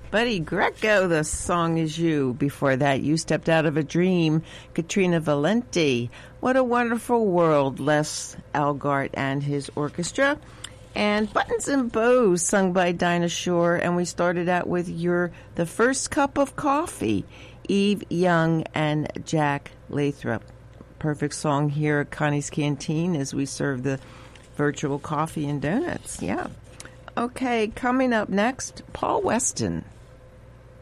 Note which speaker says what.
Speaker 1: Buddy Greco, the song is You. Before that, You Stepped Out of a Dream, Katrina Valenti. What a Wonderful World, Les Algart and his orchestra. And Buttons and Bows, sung by Dinah Shore. And we started out with The First Cup of Coffee, Eve Young and Jack Lathrop. Perfect song here at Connie's Canteen as we serve the virtual coffee and donuts. Yeah. Okay, coming up next, Paul Weston.